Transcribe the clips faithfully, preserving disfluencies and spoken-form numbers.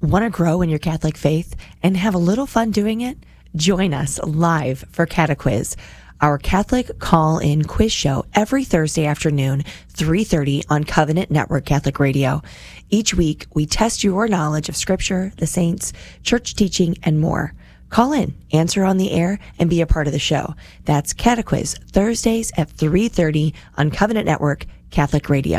Want to grow in your Catholic faith and have a little fun doing it? Join us live for Catequiz, our Catholic call-in quiz show every Thursday afternoon, three thirty on Covenant Network Catholic Radio. Each week, we test your knowledge of Scripture, the saints, church teaching, and more. Call in, answer on the air, and be a part of the show. That's Catequiz, Thursdays at three thirty on Covenant Network Catholic Radio.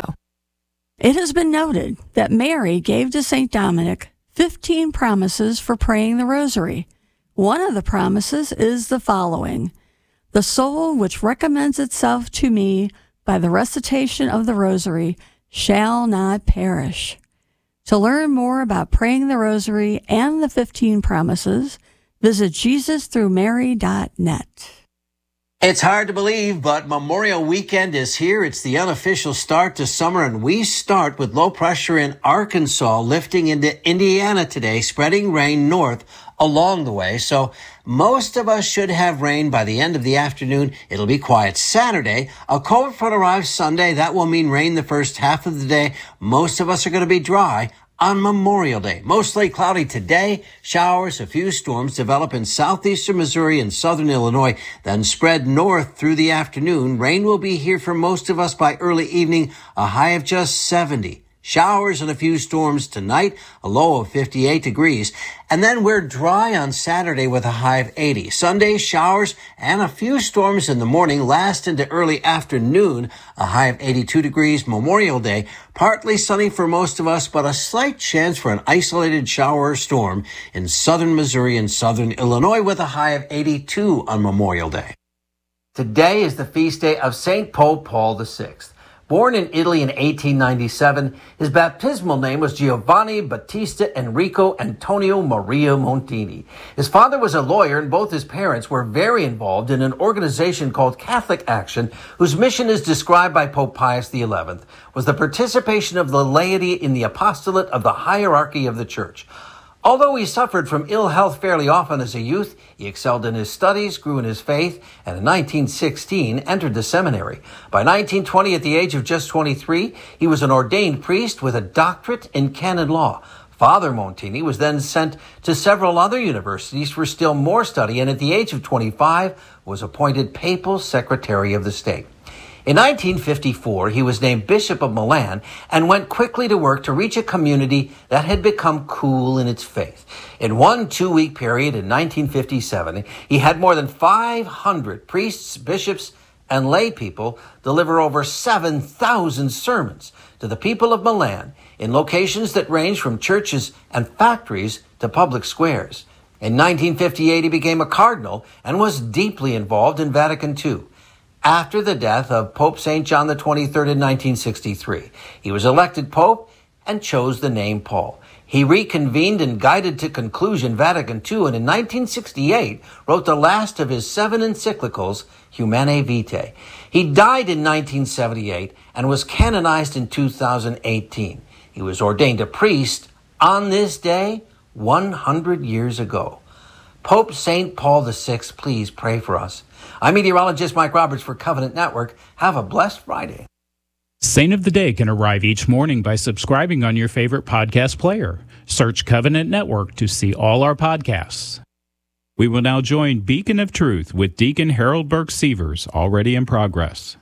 It has been noted that Mary gave to Saint Dominic fifteen promises for praying the rosary. One of the promises is the following: "The soul which recommends itself to me by the recitation of the rosary shall not perish." To learn more about praying the rosary and the fifteen promises, visit Jesus through Mary dot net. It's hard to believe, but Memorial Weekend is here. It's the unofficial start to summer, and we start with low pressure in Arkansas lifting into Indiana today, spreading rain north along the way. So most of us should have rain by the end of the afternoon. It'll be quiet Saturday. A cold front arrives Sunday. That will mean rain the first half of the day. Most of us are going to be dry on Memorial Day. Mostly cloudy today. Showers, a few storms develop in southeastern Missouri and southern Illinois, then spread north through the afternoon. Rain will be here for most of us by early evening, a high of just seventy. Showers and a few storms tonight, a low of fifty-eight degrees. And then we're dry on Saturday with a high of eighty. Sunday, showers and a few storms in the morning, last into early afternoon, a high of eighty-two degrees. Memorial Day, partly sunny for most of us, but a slight chance for an isolated shower or storm in southern Missouri and southern Illinois with a high of eighty-two on Memorial Day. Today is the feast day of Saint Pope Paul the Sixth. Born in Italy in eighteen ninety-seven, his baptismal name was Giovanni Battista Enrico Antonio Maria Montini. His father was a lawyer, and both his parents were very involved in an organization called Catholic Action, whose mission is described by Pope Pius the Eleventh, was the participation of the laity in the apostolate of the hierarchy of the Church. Although he suffered from ill health fairly often as a youth, he excelled in his studies, grew in his faith, and in nineteen sixteen entered the seminary. By nineteen twenty, at the age of just twenty-three, he was an ordained priest with a doctorate in canon law. Father Montini was then sent to several other universities for still more study, and at the age of twenty-five was appointed papal secretary of the state. In nineteen fifty-four, he was named Bishop of Milan and went quickly to work to reach a community that had become cool in its faith. In one two-week period in nineteen fifty-seven, he had more than five hundred priests, bishops, and lay people deliver over seven thousand sermons to the people of Milan in locations that range from churches and factories to public squares. In nineteen fifty-eight, he became a cardinal and was deeply involved in Vatican Two. After the death of Pope Saint John the twenty-third in nineteen sixty-three, he was elected Pope and chose the name Paul. He reconvened and guided to conclusion Vatican Two, and in nineteen sixty-eight wrote the last of his seven encyclicals, Humanae Vitae. He died in nineteen seventy-eight and was canonized in two thousand eighteen. He was ordained a priest on this day one hundred years ago. Pope Saint Paul the Sixth, please pray for us. I'm meteorologist Mike Roberts for Covenant Network. Have a blessed Friday. Saint of the Day can arrive each morning by subscribing on your favorite podcast player. Search Covenant Network to see all our podcasts. We will now join Beacon of Truth with Deacon Harold Burke Sievers, already in progress.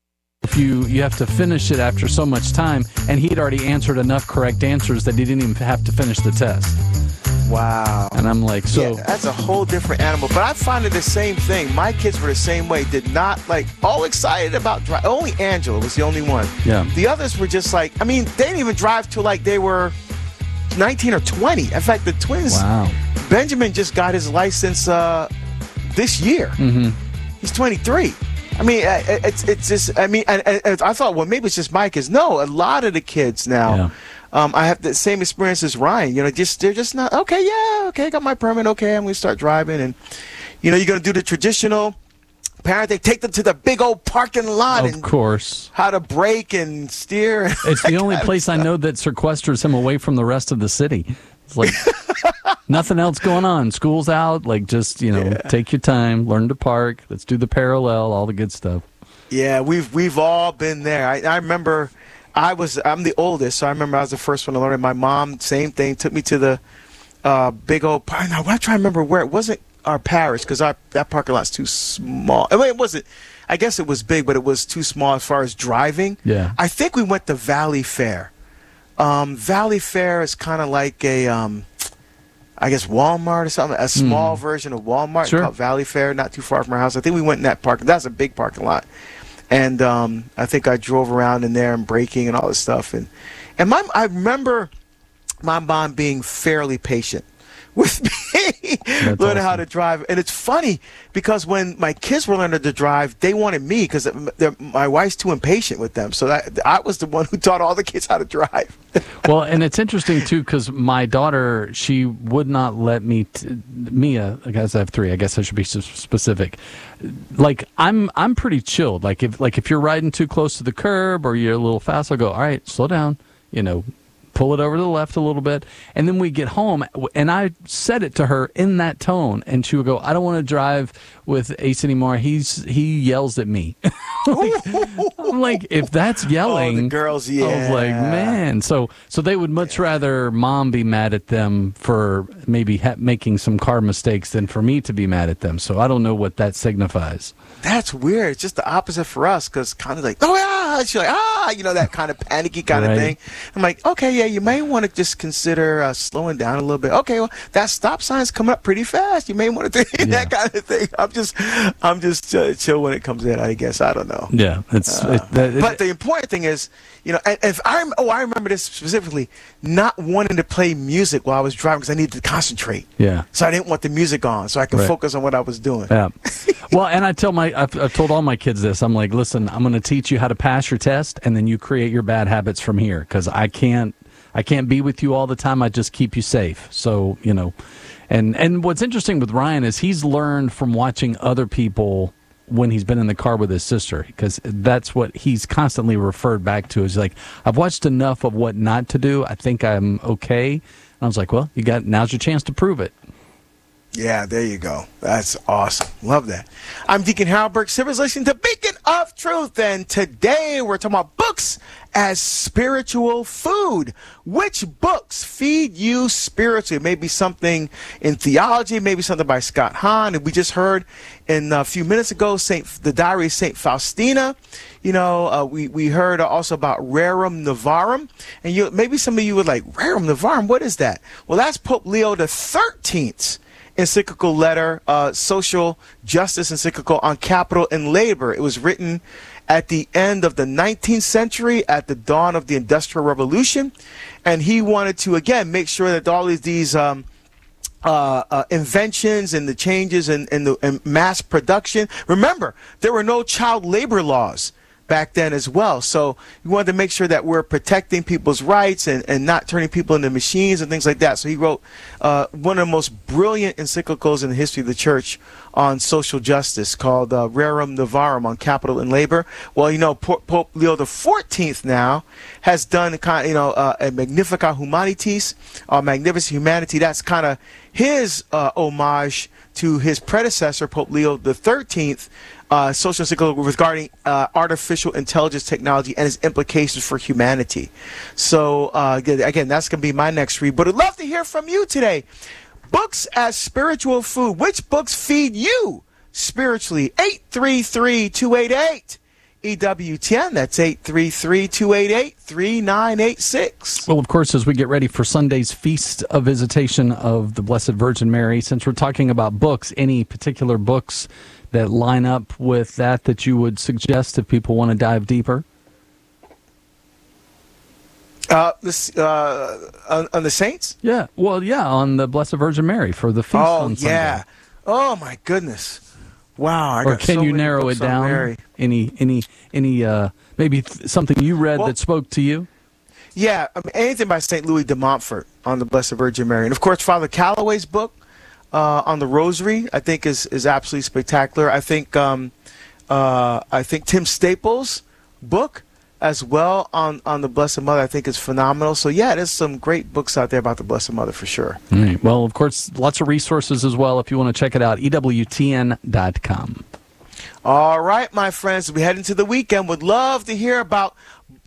If you, you have to finish it after so much time, and he'd already answered enough correct answers that he didn't even have to finish the test. Wow. And I'm like, so... Yeah, that's a whole different animal. But I find it the same thing. My kids were the same way. Did not, like, all excited about driving. Only Angela was the only one. Yeah. The others were just like, I mean, they didn't even drive till, like, they were nineteen or twenty. In fact, the twins... Wow. Benjamin just got his license uh, this year. Mm-hmm. He's twenty-three. I mean, it's it's just, I mean, I, I, I thought, well, maybe it's just my kids. No, a lot of the kids now... Yeah. Um, I have the same experience as Ryan. You know, just they're just not okay. Yeah, okay, got my permit. Okay, I'm going to start driving, and you know, you're going to do the traditional parent. They take them to the big old parking lot. Of and course, how to brake and steer. It's the only place I know that sequesters him away from the rest of the city. It's like nothing else going on. School's out. Like just you know, yeah. Take your time, learn to park. Let's do the parallel, all the good stuff. Yeah, we've we've all been there. I, I remember. I was I'm the oldest, so I remember I was the first one to learn it. My mom, same thing, took me to the uh, big old park. Now, I'm trying to remember where. It wasn't our parish because our that parking lot's too small. I mean, it wasn't. I guess it was big, but it was too small as far as driving. Yeah. I think we went to Valley Fair. Um, Valley Fair is kind of like a, um, I guess Walmart or something, a small mm. version of Walmart sure. called Valley Fair, not too far from our house. I think we went in that park. That's a big parking lot. And um, I think I drove around in there and braking and all this stuff. And and my I remember my mom being fairly patient with me, learning awesome. how to drive. And it's funny because when my kids were learning to drive, they wanted me because my wife's too impatient with them. So that, I was the one who taught all the kids how to drive. Well, and it's interesting, too, because my daughter, she would not let me, t- Mia, I guess I have three, I guess I should be specific. Like, I'm I'm pretty chilled. Like if like if you're riding too close to the curb or you're a little fast, I'll go, all right, slow down, you know, pull it over to the left a little bit. And then we get home, and I said it to her in that tone, and she would go, I don't want to drive with Ace anymore. He's He yells at me. like, I'm like, if that's yelling. Oh, the girls, yeah. I was like, man. So so they would much yeah. rather mom be mad at them for maybe ha- making some car mistakes than for me to be mad at them. So I don't know what that signifies. That's weird. It's just the opposite for us because kind of like, oh, yeah. She's like, ah, you know, that kind of panicky kind right. of thing. I'm like, okay, yeah, you may want to just consider uh, slowing down a little bit. Okay, well, that stop sign's coming up pretty fast. You may want to do yeah. that kind of thing. I'm just, I'm just uh, chill when it comes in, I guess. I don't know. Yeah. it's. Uh, it, that, it, but the important thing is, you know, if I'm, oh, I remember this specifically, not wanting to play music while I was driving because I needed to concentrate. Yeah. So I didn't want the music on so I could right. focus on what I was doing. Yeah. Well, and I tell my, I've, I've told all my kids this. I'm like, listen, I'm going to teach you how to pass your test, and then you create your bad habits from here because I can't, I can't be with you all the time. I just keep you safe. So, you know, and, and what's interesting with Ryan is he's learned from watching other people when he's been in the car with his sister, because that's what he's constantly referred back to. Is like, I've watched enough of what not to do. I think I'm okay. And I was like, well, you got, now's your chance to prove it. Yeah, there you go. That's awesome. Love that. I'm Deacon Harold Burke Sivers, listening to Beacon of Truth, and today we're talking about books as spiritual food. Which books feed you spiritually? Maybe something in theology, maybe something by Scott Hahn. And we just heard in a few minutes ago, Saint the Diary of Saint Faustina. You know, uh, we, we heard also about Rerum Novarum. And you maybe some of you would like, Rerum Novarum, what is that? Well, that's Pope Leo the thirteenth's encyclical letter, uh, social justice encyclical on capital and labor. It was written at the end of the nineteenth century, at the dawn of the Industrial Revolution. And he wanted to, again, make sure that all of these um, uh, uh, inventions and the changes in, in the in mass production. Remember, there were no child labor laws back then as well. So we wanted to make sure that we're protecting people's rights and, and not turning people into machines and things like that. So he wrote uh, one of the most brilliant encyclicals in the history of the church on social justice called uh, Rerum Novarum on capital and labor. Well, you know, Pope, Pope Leo the fourteenth now has done kind of, you know, uh, a Magnificat Humanitas, uh, Magnificent Humanity. That's kind of his uh, homage to his predecessor, Pope Leo the thirteenth, Uh, social encyclical regarding uh, artificial intelligence technology and its implications for humanity. So, uh, again, that's going to be my next read. But I'd love to hear from you today. Books as spiritual food. Which books feed you spiritually? eight three three, two eight eight, E W T N. That's eight three three, two eight eight, three nine eight six. Well, of course, as we get ready for Sunday's Feast of Visitation of the Blessed Virgin Mary, since we're talking about books, any particular books that line up with that that you would suggest if people want to dive deeper? Uh, this uh, on, on the saints? Yeah. Well, yeah, on the Blessed Virgin Mary for the feast oh, on Sunday. yeah. Oh, my goodness. Wow. I or got can so you many narrow books it down? on Mary. Any, any, any, uh, maybe th- something you read well, that spoke to you? Yeah, I mean, anything by Saint Louis de Montfort on the Blessed Virgin Mary. And, of course, Father Calloway's book, Uh, on the Rosary, I think is is absolutely spectacular. I think um, uh, I think Tim Staples' book as well on, on the Blessed Mother, I think is phenomenal. So yeah, there's some great books out there about the Blessed Mother for sure. All right. Well, of course, lots of resources as well if you want to check it out. E W T N dot com. All right, my friends, we head into the weekend. Would love to hear about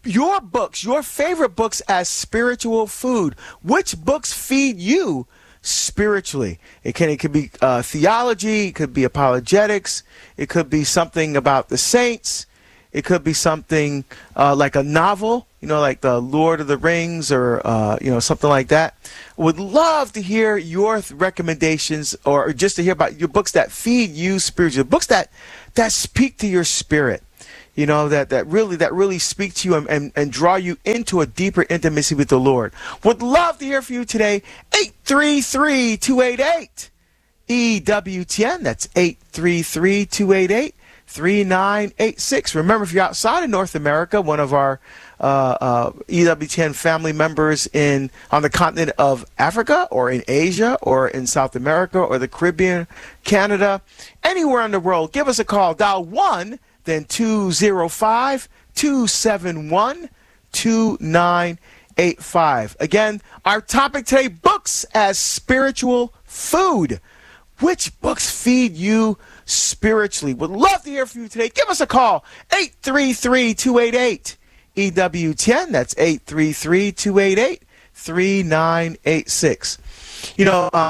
your books, your favorite books as spiritual food. Which books feed you spiritually? It can it could be uh, theology, it could be apologetics, it could be something about the saints, it could be something uh, like a novel, you know, like the Lord of the Rings or uh, you know, something like that. Would love to hear your th- recommendations, or just to hear about your books that feed you spiritually, books that that speak to your spirit. You know, that, that really that really speak to you and, and, and draw you into a deeper intimacy with the Lord. Would love to hear from you today. eight three three, two eight eight, E W T N. That's eight three three, two eight eight, three nine eight six. Remember, if you're outside of North America, one of our uh, uh, E W T N family members in on the continent of Africa or in Asia or in South America or the Caribbean, Canada, anywhere in the world, give us a call. Dial one, then two zero five, two seven one, two nine eight five. Again, our topic today, books as spiritual food. Which books feed you spiritually? Would love to hear from you today. Give us a call, eight three three, two eight eight, E W T N. That's eight three three, two eight eight, three nine eight six. You know, uh,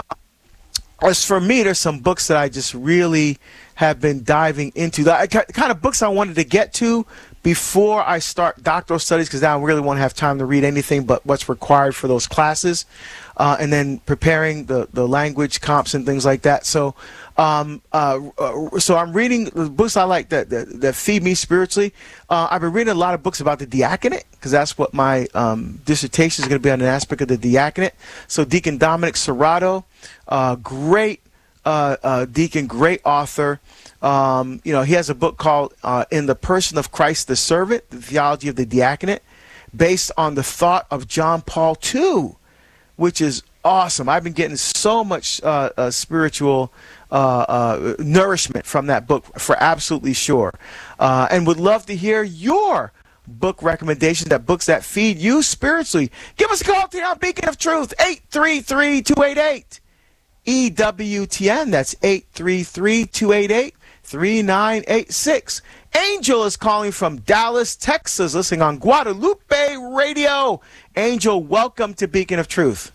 as for me, there's some books that I just really have been diving into. The kind of books I wanted to get to before I start doctoral studies, because now I really won't have time to read anything but what's required for those classes, uh, and then preparing the, the language comps and things like that. So um, uh, uh, so I'm reading the books I like that, that, that feed me spiritually. Uh, I've been reading a lot of books about the diaconate, because that's what my um, dissertation is going to be on, an aspect of the diaconate. So Deacon Dominic Serrato, uh, great Uh, uh, deacon, great author. Um, you know, he has a book called uh, In the Person of Christ the Servant, The Theology of the Diaconate, based on the thought of John Paul the Second, which is awesome. I've been getting so much uh, uh, spiritual uh, uh, nourishment from that book, for absolutely sure. Uh, and would love to hear your book recommendations, that books that feed you spiritually. Give us a call today on Beacon of Truth, eight three three, two eight eight, E W T N. That's eight three three, two eight eight, three nine eight six. Angel is calling from Dallas, Texas, listening on Guadalupe Radio. Angel, welcome to Beacon of Truth.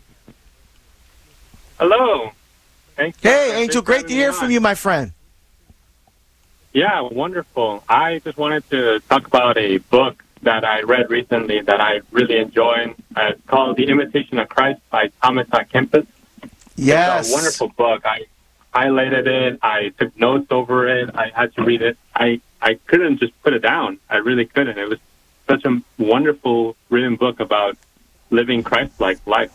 Hello. Thanks. Hey, Angel, great to hear from you, my friend. Yeah, wonderful. I just wanted to talk about a book that I read recently that I really enjoyed. Uh, it's called The Imitation of Christ by Thomas A. Kempis. Yes. It's a wonderful book. I highlighted it. I took notes over it. I had to read it. I, I couldn't just put it down. I really couldn't. It was such a wonderful written book about living Christ-like life.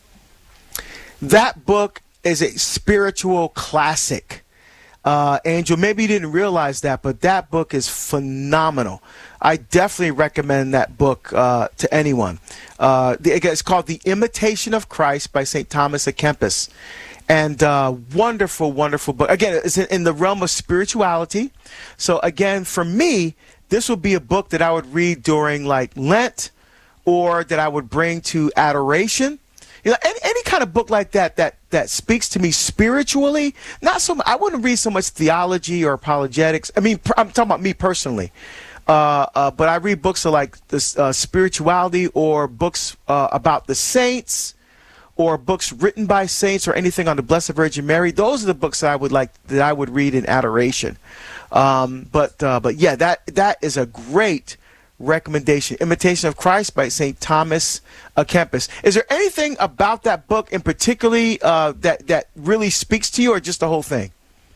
That book is a spiritual classic. Uh, Angel, maybe you didn't realize that, but that book is phenomenal. I definitely recommend that book uh, to anyone. Uh, the, it's called The Imitation of Christ by Saint Thomas A. Kempis. And uh, wonderful, wonderful book. Again, it's in, in the realm of spirituality. So again, for me, this would be a book that I would read during like Lent, or that I would bring to adoration. You know, any, any kind of book like that, that that speaks to me spiritually. Not so much, I wouldn't read so much theology or apologetics. I mean, I'm talking about me personally. Uh, uh, but I read books of like this uh, spirituality, or books uh, about the saints, or books written by saints, or anything on the Blessed Virgin Mary. Those are the books that I would like that I would read in adoration. Um, but uh, but yeah, that that is a great recommendation. Imitation of Christ by Saint Thomas A. Kempis. Is there anything about that book in particularly uh, that that really speaks to you, or just the whole thing?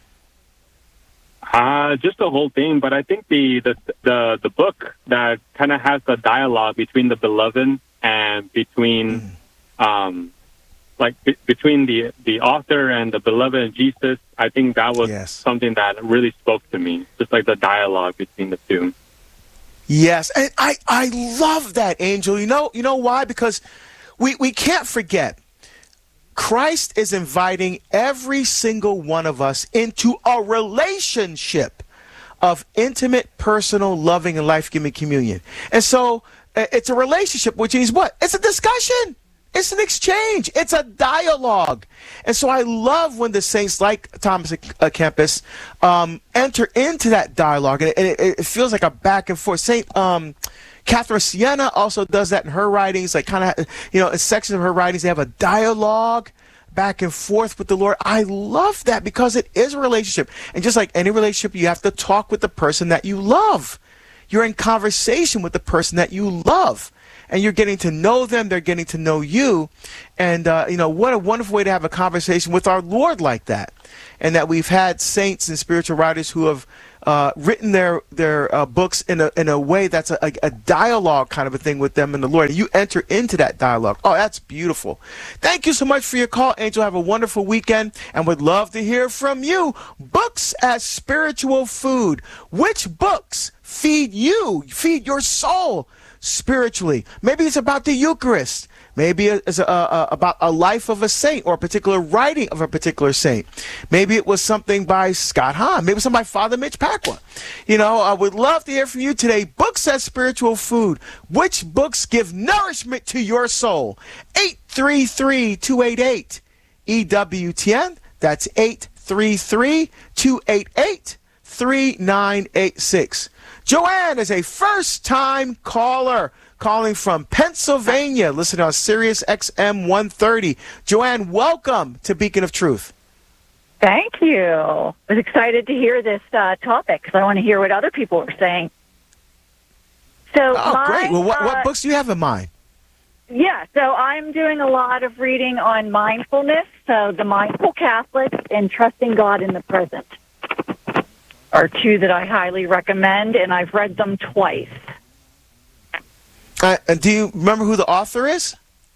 Uh, just the whole thing, but I think the the the, the book that kind of has the dialogue between the beloved and between, mm. um, like be, between the the author and the beloved and Jesus. I think that was yes. something that really spoke to me. Just like the dialogue between the two. Yes, and I I love that, Angel. You know you know why? Because we we can't forget, Christ is inviting every single one of us into a relationship of intimate, personal, loving, and life-giving communion. And so uh, it's a relationship, which means what? It's a discussion. It's an exchange. It's a dialogue. And so I love when the saints like Thomas A. Kempis um, enter into that dialogue. And it, it, it feels like a back and forth. Saint, um, Catherine Sienna also does that in her writings, like kind of, you know, in sections of her writings, they have a dialogue back and forth with the Lord. I love that because it is a relationship. And just like any relationship, you have to talk with the person that you love. You're in conversation with the person that you love. And you're getting to know them. They're getting to know you. And, uh, you know, what a wonderful way to have a conversation with our Lord like that. And that we've had saints and spiritual writers who have uh, written their their uh, books in a in a way that's a, a, a dialogue kind of a thing with them and the Lord. And you enter into that dialogue. Oh, that's beautiful. Thank you so much for your call, Angel. Have a wonderful weekend and would love to hear from you. Books as spiritual food. Which books feed you, feed your soul spiritually? Maybe it's about the Eucharist. Maybe it's a, a, about a life of a saint or a particular writing of a particular saint. Maybe it was something by Scott Hahn. Maybe something by Father Mitch Pacwa. You know, I would love to hear from you today. Books as spiritual food. Which books give nourishment to your soul? eight three three, two eight eight, E W T N. That's eight three three, two eight eight, three nine eight six. Joanne is a first-time caller calling from Pennsylvania. Listen on Sirius X M one thirty. Joanne, welcome to Beacon of Truth. Thank you. I was excited to hear this uh, topic because I want to hear what other people are saying. So, oh, my, great. Well, what, uh, what books do you have in mind? Yeah, so I'm doing a lot of reading on mindfulness, so The Mindful Catholic and Trusting God in the Present are two that I highly recommend, and I've read them twice. Uh, and do you remember who the author is?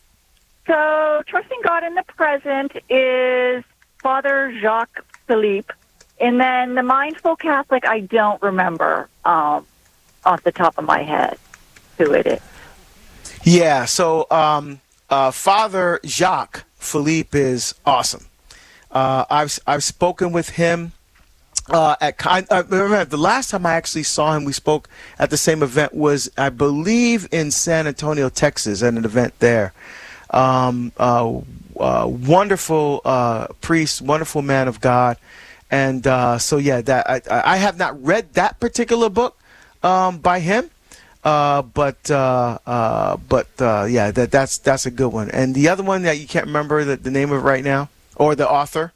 So, Trusting God in the Present is Father Jacques Philippe, and then The Mindful Catholic, I don't remember um, off the top of my head who it is. Yeah, so um, uh, Father Jacques Philippe is awesome. Uh, I've I've spoken with him. Uh, at I, I remember the last time I actually saw him, we spoke at the same event was, I believe, in San Antonio, Texas, at an event there. Um, uh, uh, wonderful uh, priest, wonderful man of God, and uh, so yeah, that I, I have not read that particular book um, by him, uh, but uh, uh, but uh, yeah, that that's that's a good one. And the other one that you can't remember the, the name of right now or the author.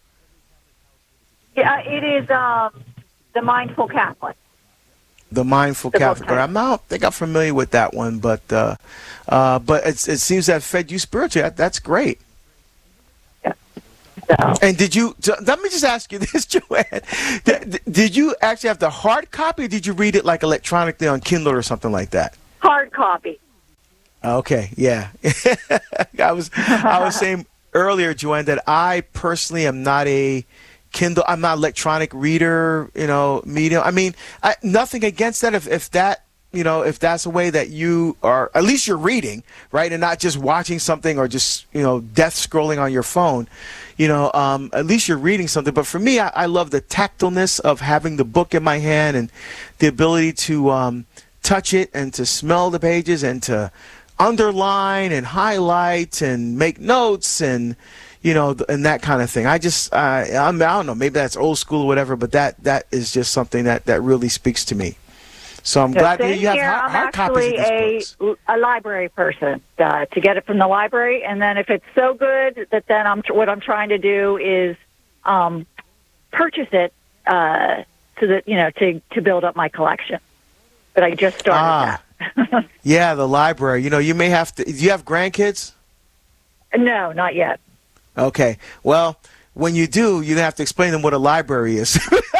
Yeah, it is um, The Mindful Catholic. The Mindful the Catholic. I'm not I don't think I'm familiar with that one, but uh, uh, but it's, it seems that fed you spiritually. That, that's great. Yeah. So. And did you? So let me just ask you this, Joanne. Did, did you actually have the hard copy, or did you read it like electronically on Kindle or something like that? Hard copy. Okay. Yeah. I was I was saying earlier, Joanne, that I personally am not a Kindle, I'm not an electronic reader, you know, medium. I mean, I, nothing against that. If, if that, you know, if that's a way that you are, at least you're reading, right, and not just watching something or just, you know, death scrolling on your phone, you know, um, at least you're reading something. But for me, I, I love the tactileness of having the book in my hand and the ability to um, touch it and to smell the pages and to underline and highlight and make notes and, you know, and that kind of thing. I just, uh, I'm, I don't know, maybe that's old school or whatever, but that that is just something that, that really speaks to me. So I'm yeah, glad that you have here, hard, hard copies of these I'm books. actually a library person, uh, to get it from the library, and then if it's so good that then I'm what I'm trying to do is um, purchase it uh, so that, you know, to, to build up my collection. But I just started ah, that. Yeah, the library. You know, you may have to, do you have grandkids? No, not yet. Okay. Well, when you do, you have to explain to them what a library is.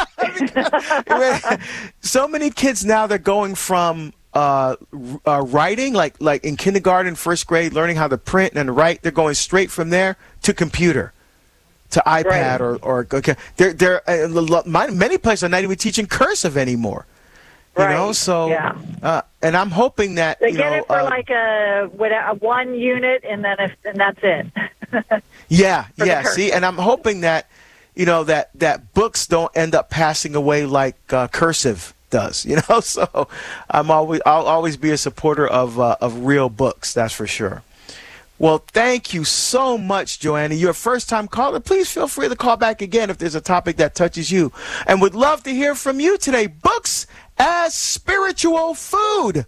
So many kids now, they're going from uh, uh, writing, like like in kindergarten, first grade, learning how to print and write. They're going straight from there to computer, to iPad, right. or or okay. They're they're uh, many places are not even teaching cursive anymore. You right. know, so yeah. uh, and I'm hoping that they you get know, it for uh, like a, what, a one unit, and then if, and that's it. Yeah, for yeah. See, and I'm hoping that, you know, that, that books don't end up passing away like uh, cursive does. You know, so I'm always I'll always be a supporter of uh, of real books. That's for sure. Well, thank you so much, Joanna. You're a first-time caller. Please feel free to call back again if there's a topic that touches you, and would love to hear from you today. Books as spiritual food.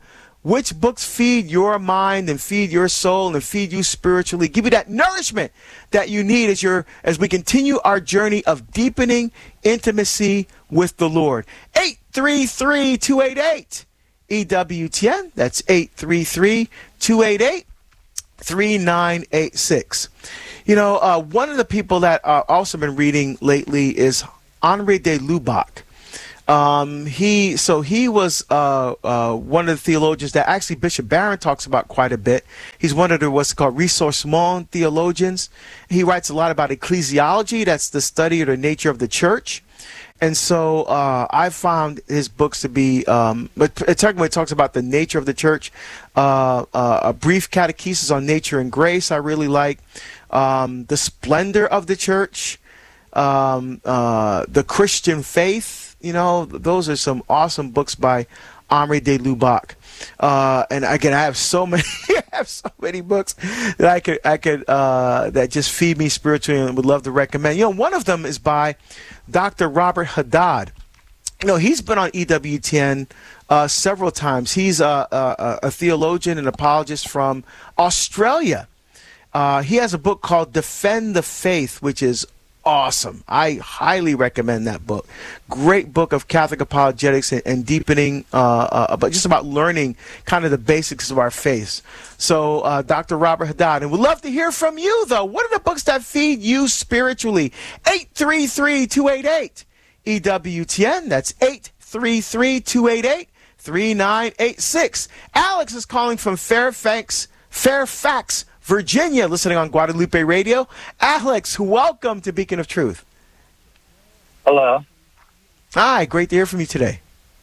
Which books feed your mind and feed your soul and feed you spiritually, give you that nourishment that you need as you're, as we continue our journey of deepening intimacy with the Lord. eight three three, two eight eight, E W T N. That's eight three three, two eight eight, three nine eight six. You know, uh, one of the people that I've also been reading lately is Henri de Lubac. Um, he so he was uh, uh, one of the theologians that actually Bishop Barron talks about quite a bit. He's one of the what's called ressourcement theologians. He writes a lot about ecclesiology. That's the study or the nature of the church. And so uh, I found his books to be, um, but particularly it talks about the nature of the church. Uh, uh, a brief catechesis on nature and grace I really like. Um, the splendor of the church. Um, uh, the Christian faith. You know, those are some awesome books by Henri de Lubac. Uh, and again, I have so many, I have so many books that I could, I could, uh, that just feed me spiritually and would love to recommend. You know, one of them is by Doctor Robert Haddad. You know, he's been on E W T N uh, several times. He's a, a, a theologian and apologist from Australia. Uh, he has a book called Defend the Faith, which is awesome. I highly recommend that book. Great book of Catholic apologetics and, and deepening, uh, uh, but just about learning kind of the basics of our faith. So, uh, Doctor Robert Haddad, and we'd love to hear from you, though. What are the books that feed you spiritually? eight three three, two eight eight, E W T N. That's eight three three, two eight eight, three nine eight six. Alex is calling from Fairfax, Fairfax, Virginia, listening on Guadalupe Radio. Alex, welcome to Beacon of Truth. Hello. Hi, great to hear from you today.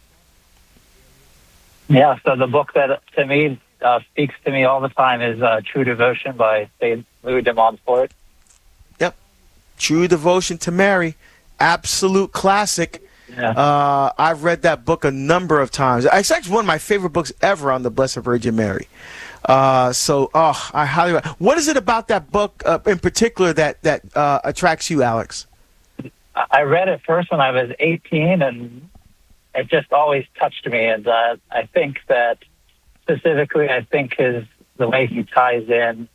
Yeah, so the book that to me uh, speaks to me all the time is uh, True Devotion by Saint Louis de Montfort. Yep. True Devotion to Mary. Absolute classic. Yeah. Uh, I've read that book a number of times. It's actually one of my favorite books ever on the Blessed Virgin Mary. Uh, so, oh, I highly recommend. What is it about that book uh, in particular that that uh, attracts you, Alex? I read it first when I was eighteen, and it just always touched me. And uh, I think that specifically, I think his the way he ties in.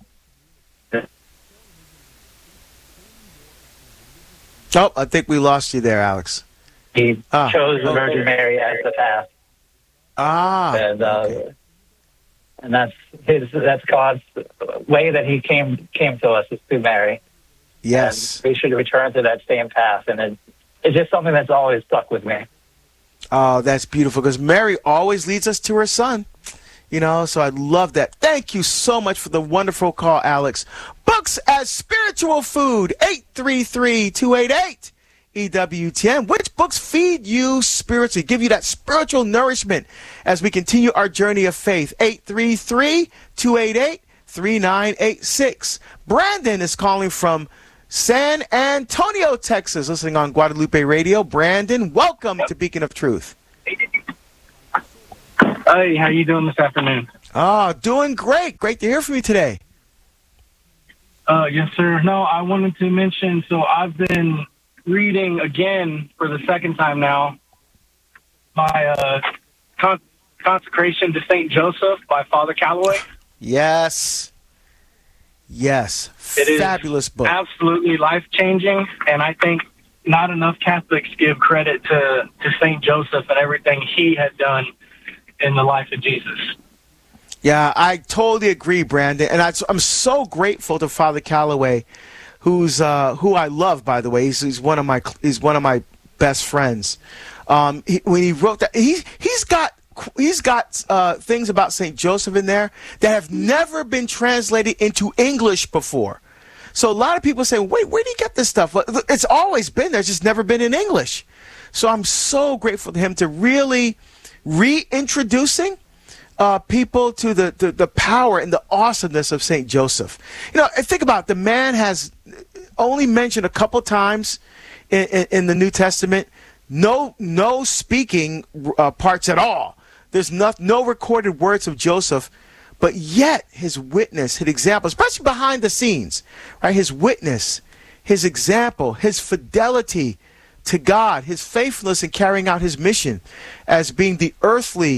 Oh, I think we lost you there, Alex. He ah. chose the Virgin Mary as the path. Ah, and, uh, okay. And that's his. That's God's way that He came came to us is through Mary. Yes, and we should return to that same path, and it, it's just something that's always stuck with me. Oh, that's beautiful because Mary always leads us to her Son. You know, so I love that. Thank you so much for the wonderful call, Alex. Books as spiritual food. Eight three three, two eight eight. E W T N. Which books feed you spiritually, give you that spiritual nourishment as we continue our journey of faith? eight three three, two eight eight, three nine eight six. Brandon is calling from San Antonio, Texas, listening on Guadalupe Radio. Brandon, welcome to Beacon of Truth. Hey, how you doing this afternoon? Oh, doing great. Great to hear from you today. Uh, yes, sir. No, I wanted to mention, so I've been reading again for the second time now my uh, con- Consecration to Saint Joseph by Father Calloway. Yes. Yes. It Fabulous is book. Absolutely life-changing, and I think not enough Catholics give credit to, to Saint Joseph and everything he had done in the life of Jesus. Yeah, I totally agree, Brandon. And I, I'm so grateful to Father Calloway, who's uh, who I love, by the way. He's, he's one of my he's one of my best friends. Um, he, when he wrote that, he he's got he's got uh, things about Saint Joseph in there that have never been translated into English before. So a lot of people say, "Wait, where did he get this stuff?" Well, it's always been there, it's just never been in English. So I'm so grateful to him to really reintroducing uh, people to the, the, the power and the awesomeness of Saint Joseph. You know, think about it. The man has only mentioned a couple times in, in, in the New Testament, no no speaking uh, parts at all. There's no, no recorded words of Joseph, but yet his witness, his example, especially behind the scenes, right? His witness, his example, his fidelity to God, his faithfulness in carrying out his mission as being the earthly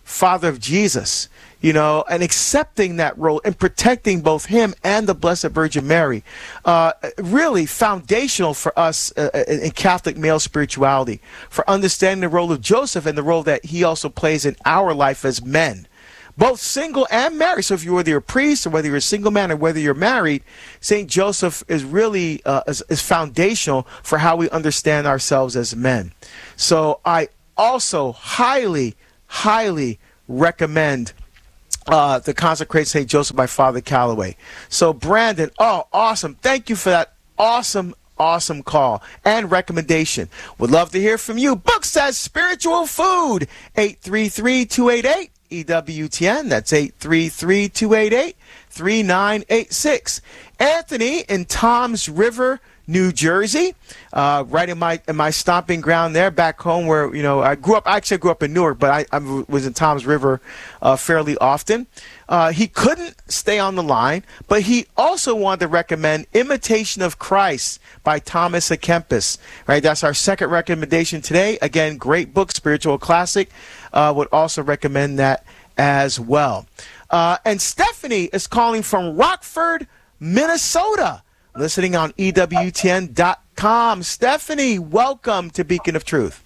father of Jesus, you know, and accepting that role and protecting both him and the Blessed Virgin Mary, uh, really foundational for us uh, in Catholic male spirituality, for understanding the role of Joseph and the role that he also plays in our life as men, both single and married. So if you're whether you're a priest or whether you're a single man or whether you're married, Saint Joseph is really uh, is, is foundational for how we understand ourselves as men. So I also highly, highly recommend Uh, the Consecrated Saint Joseph by Father Calloway. So, Brandon, oh, awesome. Thank you for that awesome, awesome call and recommendation. Would love to hear from you. Books as Spiritual Food, eight three three, two eight eight, E W T N. That's eight three three, two eight eight, three nine eight six. Anthony in Toms River, New Jersey, uh, right in my in my stomping ground there, back home where, you know, I grew up. Actually, I grew up in Newark, but I, I was in Toms River uh, fairly often. Uh, he couldn't stay on the line, but he also wanted to recommend Imitation of Christ by Thomas A. Kempis. Right, that's our second recommendation today. Again, great book, spiritual classic. Uh, would also recommend that as well. Uh, and Stephanie is calling from Rockford, Minnesota, listening on E W T N dot com. Stephanie, welcome to Beacon of Truth.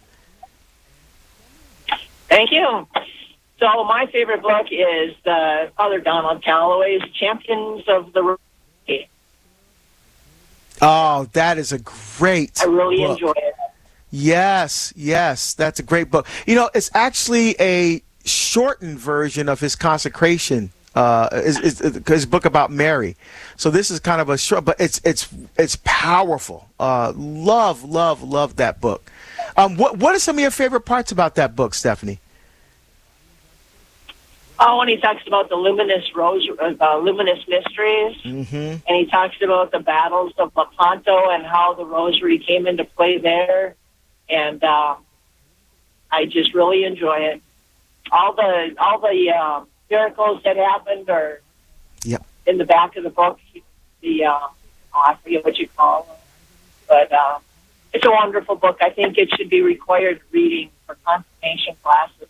Thank you. So my favorite book is uh, Father Donald Calloway's Champions of the Rosary. Oh, that is a great I really book. enjoy it. Yes, yes, that's a great book. You know, it's actually a shortened version of his consecration. Uh, is, is, is his book about Mary. So this is kind of a short, but it's it's it's powerful. Uh, love, love, love that book. Um, what what are some of your favorite parts about that book, Stephanie? Oh, when he talks about the luminous rose, uh, luminous mysteries, Mm-hmm. and he talks about the battles of Lepanto and how the rosary came into play there, and uh, I just really enjoy it. All the all the uh, miracles that happened are Yep. in the back of the book. The uh, oh, I forget what you call them, but uh, it's a wonderful book. I think it should be required reading for confirmation classes.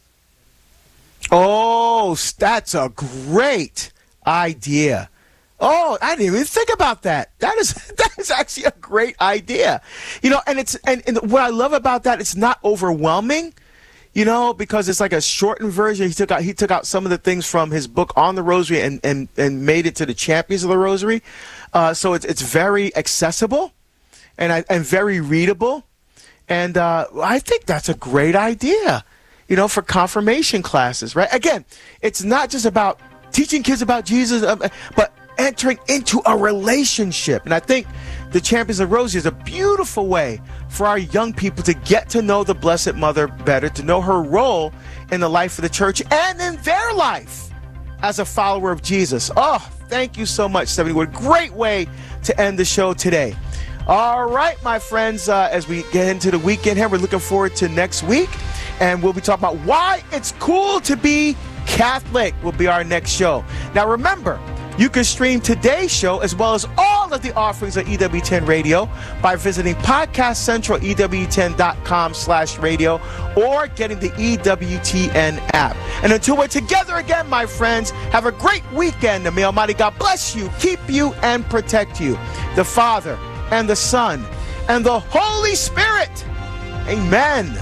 Oh, that's a great idea. Oh, I didn't even think about that. That is that is actually a great idea. You know, and it's and, and what I love about that, it's not overwhelming. You know, because it's like a shortened version. He took out he took out some of the things from his book on the Rosary and and, and made it to the Champions of the Rosary. Uh, so it's it's very accessible, and I, and very readable, and uh, I think that's a great idea. You know, for confirmation classes, right? Again, it's not just about teaching kids about Jesus, um, but entering into a relationship. And I think the Champions of Rosary is a beautiful way for our young people to get to know the Blessed Mother better, to know her role in the life of the church and in their life as a follower of Jesus. Oh, thank you so much, Stephanie. What a great way to end the show today. All right, my friends, uh, as we get into the weekend here, we're looking forward to next week. And we'll be talking about why it's cool to be Catholic will be our next show. Now, remember, you can stream today's show as well as all of the offerings of E W ten Radio by visiting Podcast Central, E W ten dot com slash radio, or getting the E W T N app. And until we're together again, my friends, have a great weekend. And may Almighty God bless you, keep you, and protect you. The Father, and the Son, and the Holy Spirit. Amen.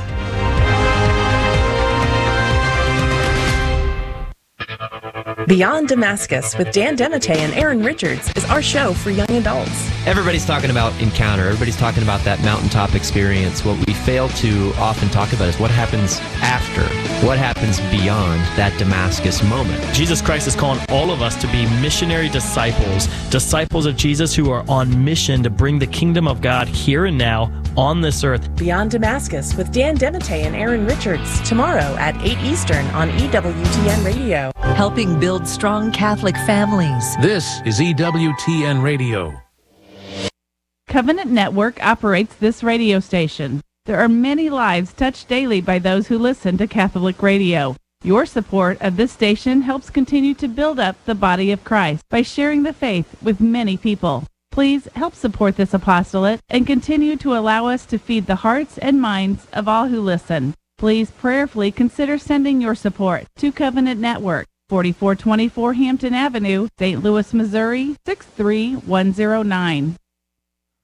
Beyond Damascus with Dan Demite and Aaron Richards is our show for young adults. Everybody's talking about encounter. Everybody's talking about that mountaintop experience. What we fail to often talk about is what happens after, what happens beyond that Damascus moment. Jesus Christ is calling all of us to be missionary disciples, disciples of Jesus who are on mission to bring the kingdom of God here and now on this earth. Beyond Damascus with Dan Demite and Aaron Richards, tomorrow at eight Eastern on E W T N Radio. Helping build strong Catholic families. This is E W T N Radio. Covenant Network operates this radio station. There are many lives touched daily by those who listen to Catholic radio. Your support of this station helps continue to build up the body of Christ by sharing the faith with many people. Please help support this apostolate and continue to allow us to feed the hearts and minds of all who listen. Please prayerfully consider sending your support to Covenant Network, forty-four twenty-four Hampton Avenue, Saint Louis, Missouri, six three one zero nine.